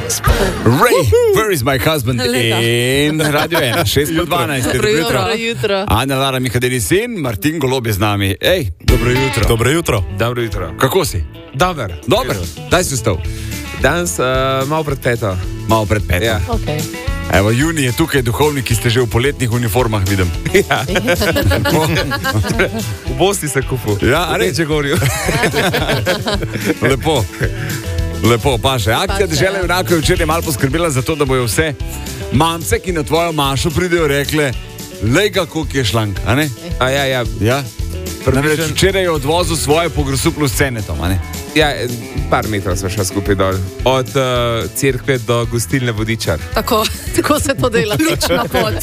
Ray, where is my husband? In Radio 1, 6:12. Dobro jutro. Ana Lara Mihadelic in Martin Golob je z nami. Ej, dobro jutro. Dobro jutro. Kako si? Dober. Daj si vstal. Danes malo pred peto. Malo pred peto. Ja. Okay. Evo, Juni je tukaj, duhovniki ste že v poletnih uniformah, vidim. Ja. V Bosni se kupu. Ja, a reče govorijo. Lepo, paše. Akcija Dežela junakov je včeraj malo poskrbela za to, da bojo vse mamce, ki na tvojo mašo pridejo, rekle, lej ga, koliko je šlank, a ne? Ja. Namreč včeraj je odvozil svoje po Grosuplu s Cenetom, a ne? Ja, par metrov smo šli skupaj dol. Od cerkve do gostilne Vodičar. Tako se to dela, lična pot.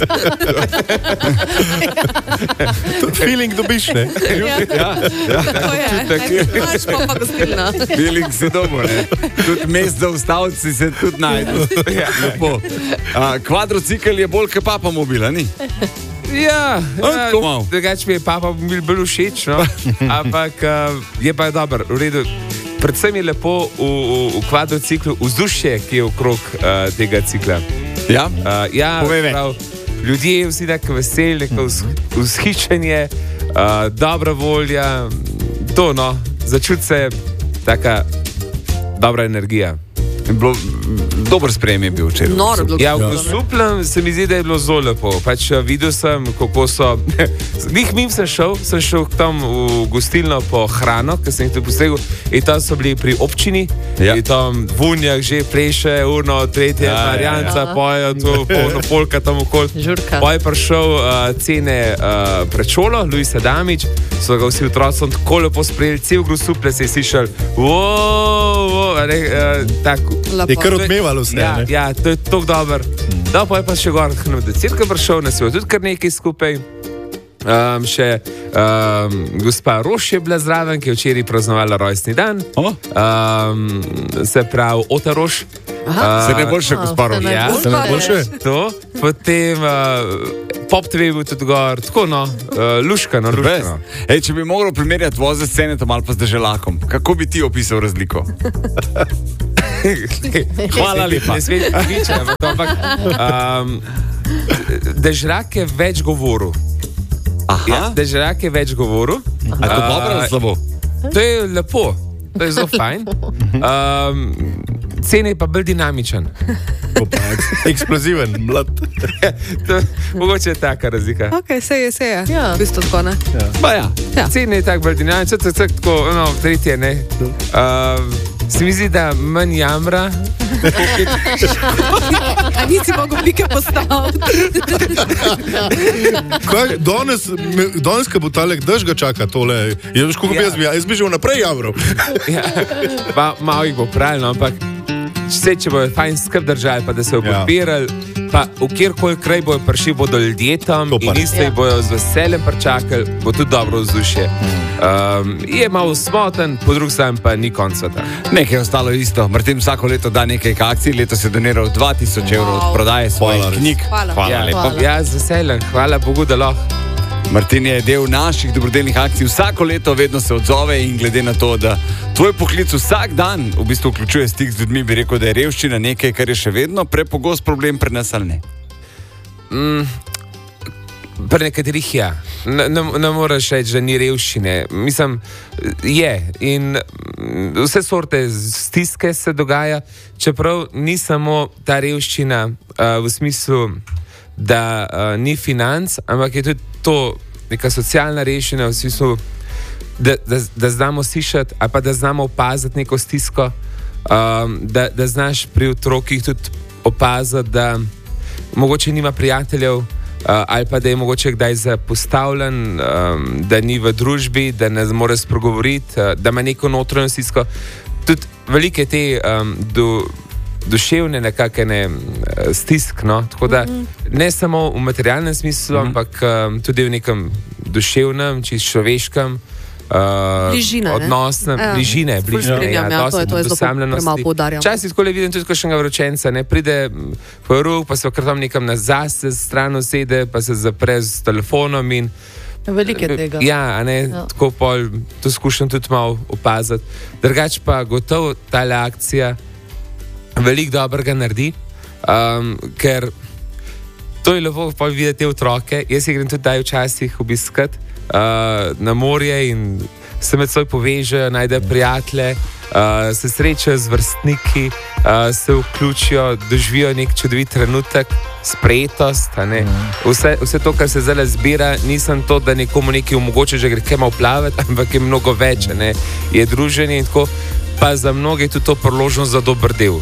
Feeling dobiš, ne? Tako je. Imaš pa gostilna. Feeling si dobo, ne? Tudi mest za ustavci se tudi najde. Lepo. Kvadrocikl je bolj kot papa mobila, ni? Ja, drugače mi je papa bil bolj všeč, no? Ampak je pa dobro, v redu. Predvsem je lepo v kvadrociklu vzdušje, ki je okrog tega cikla. Ja? Prav, ljudje vsi tako veseli, neko vzhičenje, dobra volja, to no, začuti se taka dobra energija. Dober sprejem je bil včeraj. Ja, v Grosuplem se mi zdi, da je bilo zelo lepo. Pač videl sem, kako so... Mim sem šel tam v gostilno po hrano, ker sem jih tu postregel, in tam so bili pri občini, in tam Vunjak že pleše, urno, tretja varianca, pojejo tu, polka tam okoli. Poj je prišel Cene pred šolo, Luis Adamič, so ga vsi otroci tako lepo sprejeli, cel Grosuple se je slišal, tako. Je kar odmevalo vse, ne? Ja, to je tako dober. Da, pa je pa še gor, da cirka prišel, nas je tudi kar nekaj skupaj. Še gospa Roš je bila zraven, ki je včeraj praznovala rojstni dan. Se pravi, Ota Roš. Se ne boljše, gospa Roš. Se ne boljše? To. Potem Pop TV je bil tudi gor, tako no, luškano. Ej, če bi mogel primerjati voze s Cenetom ali pa z Deželakom, kako bi ti opisal razliko? Hvala lepa. Ne smem piče, ampak Dežrak je več govoril. Ja, Dežrak je več govoril. A je to dobro ali slabo? To je lepo, to je zelo fajn. Cene je pa bolj dinamičen. Eksploziven, mlad. Mogoče je taka razlika. Ok, se je. Ja, v bistvu tako, ne? Cene je tako bolj dinamičen, tako, no, tretje, ne. Se mi zdi, da manj jamra. A nisi mogel pike postaviti? Danes, ko bo talek dež ga čaka tole, jaz bi že vnaprej jamral. Pa malo jih bo pravilno, ampak če bojo fajn skrb držali, pa da se bojo podpirali, pa v kjerkoli kraj bojo prišli, bodo ljudje tam in iste bojo z veseljem pričakali, bo tudi dobro vzdušje. Je malo smoten, po drugi strani pa ni konca tam. Nekaj je ostalo isto. Martin vsako leto da nekaj akcij, letos je doniral 2000 evrov od prodaje svojih knjig. Hvala lepo. Ja, z veseljem, hvala Bogu, da lahko. Martin je del naših dobrodelnih akcij, vsako leto vedno se odzove in glede na to, da tvoj poklic vsak dan v bistvu vključuje stik z ljudmi, bi rekel, da je revščina nekaj, kar je še vedno prepogost problem pri nas ali ne? Pri nekaterih ja. Ne moraš reči, da ni revščine. Mislim, je. In vse sorte stiske se dogaja, čeprav ni samo ta revščina v smislu, da ni financ, ampak je tudi to neka socialna rešina v smislu, da znamo slišati ali pa da znamo opaziti neko stisko, da znaš pri otrokih tudi opaziti, da mogoče nima prijateljev ali pa da je mogoče kdaj zapostavljen, da ni v družbi, da ne more spregovoriti, da ima neko notranjo stisko. Tudi velike te duševne nekakene stisk, no? Tako da ne samo v materialnem smislu, ampak tudi v nekem duševnem, čisto človeškem odnosnem, bližine, to je zelo premalo poudarjam. Včasih tako le vidim tudi kakšnega vročenca, ne pride v rok, pa se kar tam nekam nazaj stran usede, pa se zapre z telefonom in velike tega. Ja, ne, tako pol, to skušam tudi malo opaziti. Drugač pa gotovo tale akcija veliko dobrega naredi, ker to je lepo videti te otroke. Jaz jih grem tudi daj včasih obiskati na morje in se med seboj povežejo, najdejo prijatelje, se srečajo z vrstniki, se vključijo, doživijo nek čudovit trenutek, sprejetost. Vse to, kar se zdaj zbira, nisem to, da nekomu nekaj omogoče, že gre kaj malo plavati, ampak je mnogo več, je druženje in tako, pa za mnoge je tudi to priložnost za dober del.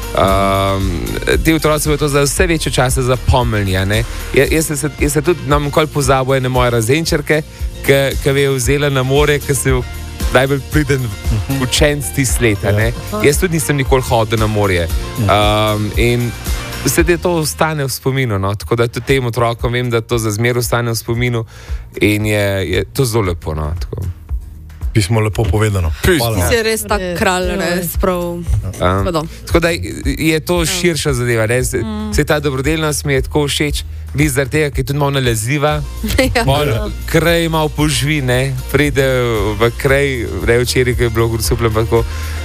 Ti otroci bodo to za vse večje čase zapomnili. Jaz se tudi nam nikoli pozabil ene moje razenčarke, ki je vzela na more, ki se najbolj priden učenc tiste leta. Jaz tudi nisem nikoli hodil na morje. In vse to ostane v spominu. Tako da tudi tem otrokom vem, da to za zmer ostane v spominu in je to zelo lepo. Pismo lepo povedano. Ti si res tak kralj, res prav. Tako da je to širša zadeva. Se ta dobrodelnost mi je tako všeč, vi zaradi tega, ki je tudi malo nalezljiva, kraj malo poživi, pride v kraj, včeraj, ki je bilo super, tako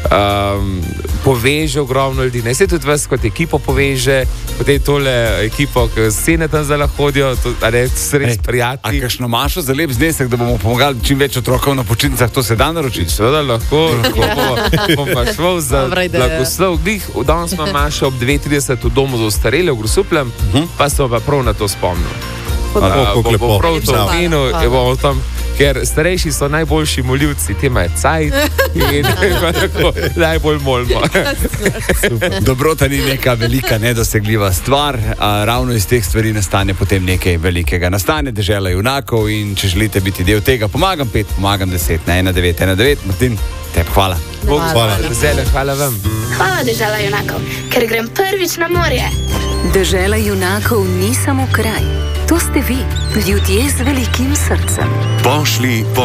poveže ogromno ljudi. Se tudi vas kot ekipo poveže, potem tole ekipo, ki scene tam zdaj hodijo, so res prijatelji. A kakšno mašo za lep znesek, da bomo pomagali čim več otrokov na počitnicah, to se da naročiti? Seveda lahko bom pa šel za blagoslov. Danes imam mašo ob 2:30 v domu za ostarele v Grosupljem, pa sem pa prav na to spomnil. Bo prav to omenil, ker starejši so najboljši molivci, ti imajo cajt in tako najbolj molimo. Dobrota ni neka velika, nedosegljiva stvar, ravno iz teh stvari nastane potem nekaj velikega. Nastane Dežela junakov in če želite biti del tega, pomagam 5, pomagam 10 na 1919. Martin, tebi hvala. Hvala. Hvala vam. Hvala Dežela junakov, ker grem prvič na morje. Dežela junakov ni samo kraj, to ste vi, ljudje z velikim srcem. Pošli